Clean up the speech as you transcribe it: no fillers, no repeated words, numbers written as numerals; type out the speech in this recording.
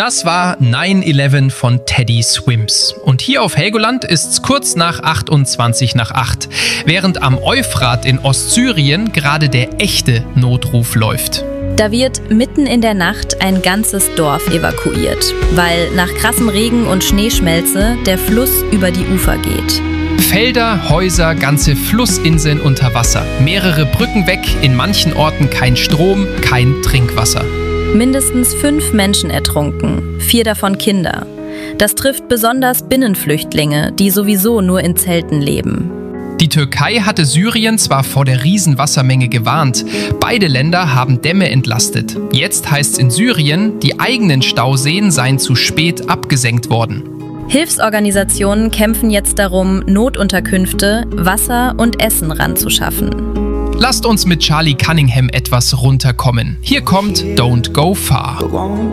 Das war 9/11 von Teddy Swims. Und hier auf Helgoland ist's kurz nach 28 nach 8, während am Euphrat in Ostsyrien gerade der echte Notruf läuft. Da wird mitten in der Nacht ein ganzes Dorf evakuiert, weil nach krassem Regen und Schneeschmelze der Fluss über die Ufer geht. Felder, Häuser, ganze Flussinseln unter Wasser, mehrere Brücken weg, in manchen Orten kein Strom, kein Trinkwasser. Mindestens 5 Menschen ertrunken, 4 davon Kinder. Das trifft besonders Binnenflüchtlinge, die sowieso nur in Zelten leben. Die Türkei hatte Syrien zwar vor der Riesenwassermenge gewarnt, beide Länder haben Dämme entlastet. Jetzt heißt's in Syrien, die eigenen Stauseen seien zu spät abgesenkt worden. Hilfsorganisationen kämpfen jetzt darum, Notunterkünfte, Wasser und Essen ranzuschaffen. Lasst uns mit Charlie Cunningham etwas runterkommen. Hier kommt Don't Go Far.